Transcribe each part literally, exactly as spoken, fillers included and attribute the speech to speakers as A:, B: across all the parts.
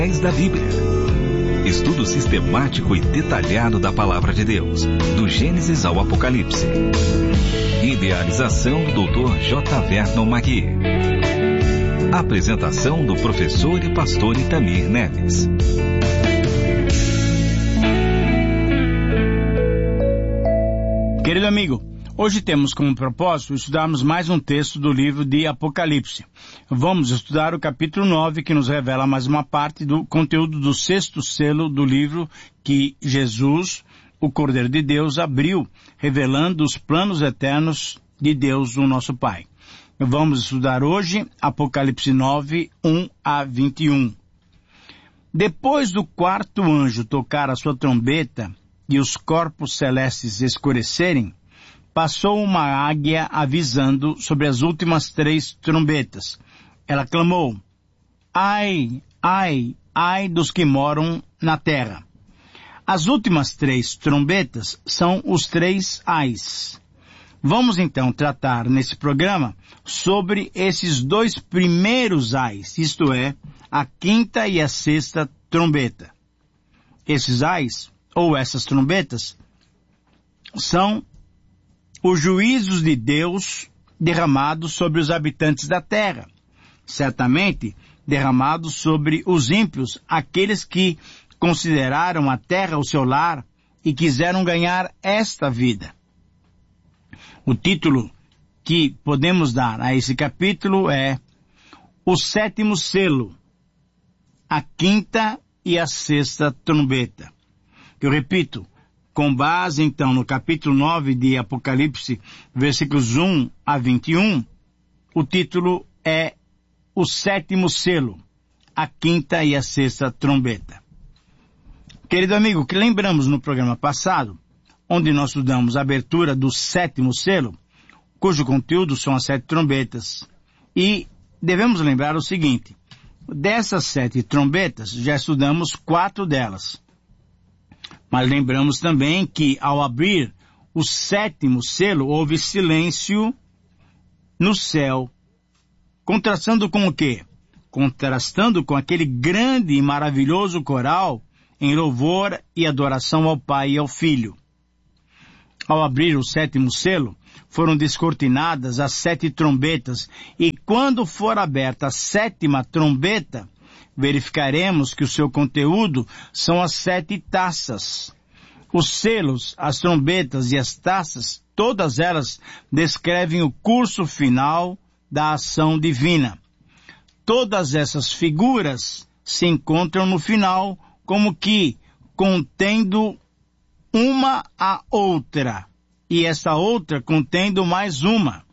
A: da Bíblia. Estudo sistemático e detalhado da Palavra de Deus, do Gênesis ao Apocalipse. Idealização do doutor J. Vernon Magui. Apresentação do professor e pastor Itamir Neves.
B: Querido amigo, hoje temos como propósito estudarmos mais um texto do livro de Apocalipse. Vamos estudar o capítulo nove, que nos revela mais uma parte do conteúdo do sexto selo do livro que Jesus, o Cordeiro de Deus, abriu, revelando os planos eternos de Deus, o nosso Pai. Vamos estudar hoje Apocalipse nove, um a vinte e um. Depois do quarto anjo tocar a sua trombeta e os corpos celestes escurecerem, passou uma águia avisando sobre as últimas três trombetas. Ela clamou: ai, ai, ai dos que moram na terra. As últimas três trombetas são os três ais. Vamos então tratar nesse programa sobre esses dois primeiros ais, isto é, a quinta e a sexta trombeta. Esses ais, ou essas trombetas, são os juízos de Deus derramados sobre os habitantes da terra, certamente derramados sobre os ímpios, aqueles que consideraram a terra o seu lar e quiseram ganhar esta vida. O título que podemos dar a esse capítulo é O Sétimo Selo, a Quinta e a Sexta Trombeta. Eu repito, com base então no capítulo nove de Apocalipse, versículos um a vinte e um, o título é O Sétimo Selo, a Quinta e a Sexta Trombeta. Querido amigo, que lembramos no programa passado, onde nós estudamos a abertura do sétimo selo, cujo conteúdo são as sete trombetas. E devemos lembrar o seguinte: dessas sete trombetas, já estudamos quatro delas. Mas lembramos também que, ao abrir o sétimo selo, houve silêncio no céu. Contrastando com o quê? Contrastando com aquele grande e maravilhoso coral em louvor e adoração ao Pai e ao Filho. Ao abrir o sétimo selo, foram descortinadas as sete trombetas, e quando for aberta a sétima trombeta, verificaremos que o seu conteúdo são as sete taças. Os selos, as trombetas e as taças, todas elas descrevem o curso final da ação divina. Todas essas figuras se encontram no final como que contendo uma a outra, e essa outra contendo mais uma.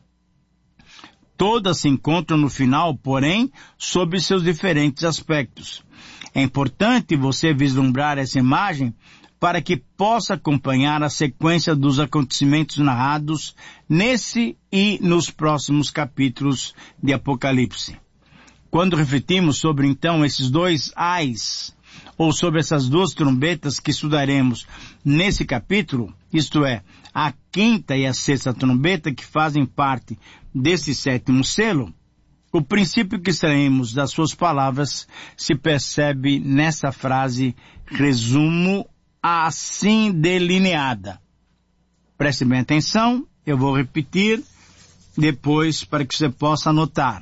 B: Todas se encontram no final, porém, sob seus diferentes aspectos. É importante você vislumbrar essa imagem para que possa acompanhar a sequência dos acontecimentos narrados nesse e nos próximos capítulos de Apocalipse. Quando refletimos sobre, então, esses dois ais, ou sobre essas duas trombetas que estudaremos nesse capítulo, isto é, a quinta e a sexta trombeta, que fazem parte desse sétimo selo, o princípio que extraímos das suas palavras se percebe nessa frase, resumo assim delineada. Preste bem atenção, eu vou repetir depois para que você possa anotar.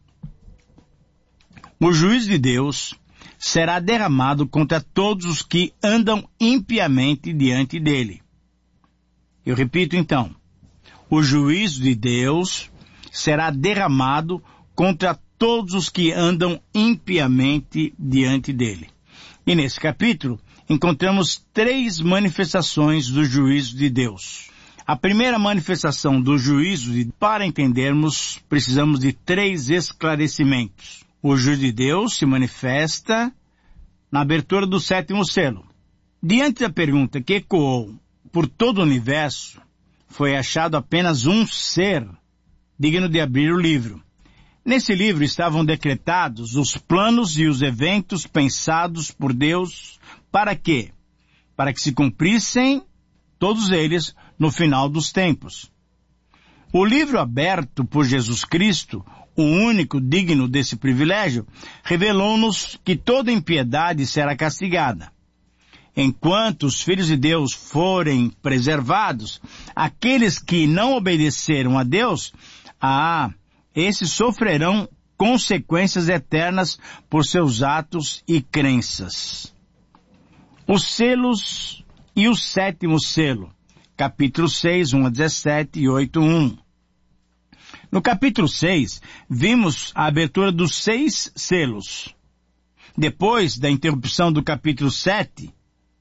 B: O juízo de Deus será derramado contra todos os que andam impiamente diante dele. Eu repito então, o juízo de Deus será derramado contra todos os que andam impiamente diante dele. E nesse capítulo, encontramos três manifestações do juízo de Deus. A primeira manifestação do juízo, de, para entendermos, precisamos de três esclarecimentos. O juízo de Deus se manifesta na abertura do sétimo selo. Diante da pergunta que ecoou por todo o universo, foi achado apenas um ser digno de abrir o livro. Nesse livro estavam decretados os planos e os eventos pensados por Deus para quê? Para que se cumprissem todos eles no final dos tempos. O livro aberto por Jesus Cristo o único digno desse privilégio, revelou-nos que toda impiedade será castigada. Enquanto os filhos de Deus forem preservados, aqueles que não obedeceram a Deus, ah, esses sofrerão consequências eternas por seus atos e crenças. Os selos e o sétimo selo. Capítulo seis, um a dezessete e oito, um. No capítulo seis, vimos a abertura dos seis selos. Depois da interrupção do capítulo sete,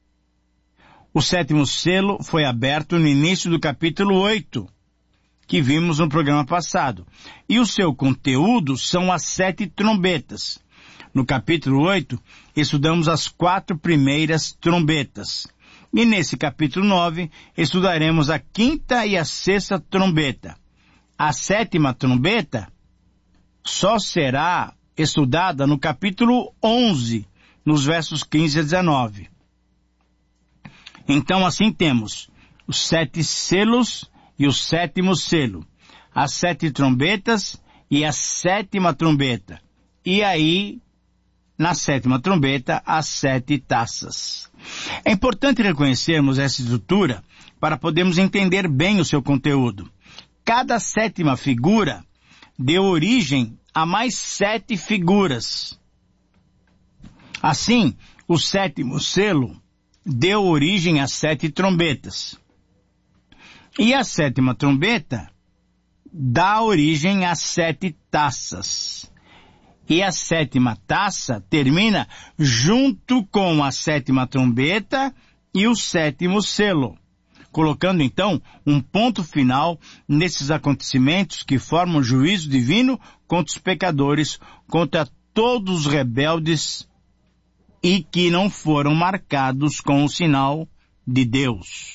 B: o sétimo selo foi aberto no início do capítulo oito, que vimos no programa passado. E o seu conteúdo são as sete trombetas. No capítulo oito, estudamos as quatro primeiras trombetas. E nesse capítulo nove, estudaremos a quinta e a sexta trombeta. A sétima trombeta só será estudada no capítulo onze, nos versos quinze a dezenove. Então assim temos os sete selos e o sétimo selo, as sete trombetas e a sétima trombeta. E aí, na sétima trombeta, as sete taças. É importante reconhecermos essa estrutura para podermos entender bem o seu conteúdo. Cada sétima figura deu origem a mais sete figuras. Assim, o sétimo selo deu origem a sete trombetas. E a sétima trombeta dá origem a sete taças. E a sétima taça termina junto com a sétima trombeta e o sétimo selo, colocando então um ponto final nesses acontecimentos que formam juízo divino contra os pecadores, contra todos os rebeldes e que não foram marcados com o sinal de Deus.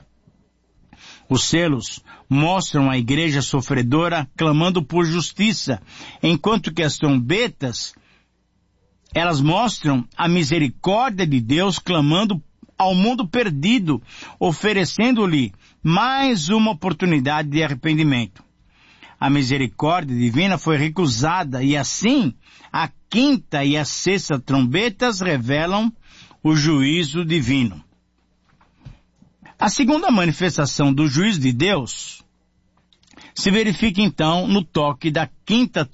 B: Os selos mostram a igreja sofredora clamando por justiça, enquanto que as trombetas, elas mostram a misericórdia de Deus clamando ao mundo perdido, oferecendo-lhe mais uma oportunidade de arrependimento. A misericórdia divina foi recusada e assim a quinta e a sexta trombetas revelam o juízo divino. A segunda manifestação do juízo de Deus se verifica então no toque da quinta